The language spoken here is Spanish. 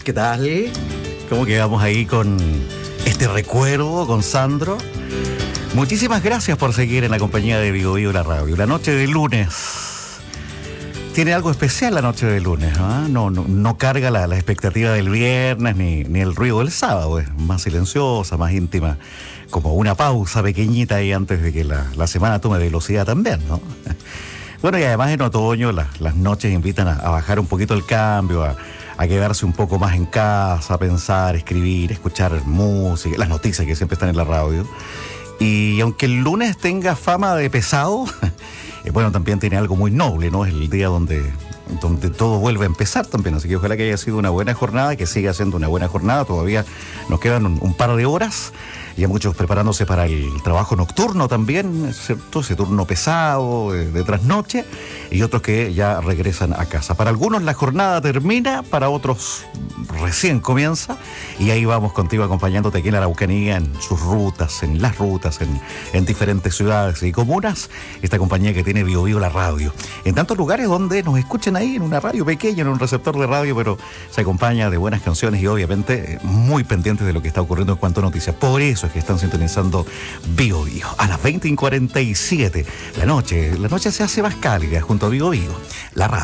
¿Qué tal? ¿Cómo quedamos ahí con este recuerdo con Sandro? Muchísimas gracias por seguir en la compañía de Vigo Vigo la radio. La noche de lunes tiene algo especial, la noche de lunes, ¿no? No carga la expectativa del viernes ni el ruido del sábado. Es más silenciosa, más íntima, como una pausa pequeñita ahí antes de que la semana tome velocidad también, ¿no? Bueno, y además en otoño las noches invitan a bajar un poquito el cambio, a quedarse un poco más en casa, a pensar, escribir, escuchar música, las noticias que siempre están en la radio. Y aunque el lunes tenga fama de pesado, bueno, también tiene algo muy noble, ¿no? Es el día donde todo vuelve a empezar también. Así que ojalá que haya sido una buena jornada, que siga siendo una buena jornada. Todavía nos quedan un par de horas. Ya muchos preparándose para el trabajo nocturno también, ¿cierto? Ese turno pesado de trasnoche, y otros que ya regresan a casa. Para algunos la jornada termina, para otros recién comienza, y ahí vamos contigo acompañándote aquí en la Araucanía, en sus rutas, en las rutas, en diferentes ciudades y comunas. Esta compañía que tiene Vigo Vigo la radio. En tantos lugares donde nos escuchen ahí en una radio pequeña, en un receptor de radio, pero se acompaña de buenas canciones y obviamente muy pendientes de lo que está ocurriendo en cuanto a noticias. Por eso es que están sintonizando Vigo Vigo. A las 20:47 la noche se hace más cálida junto a Vigo Vigo, la radio.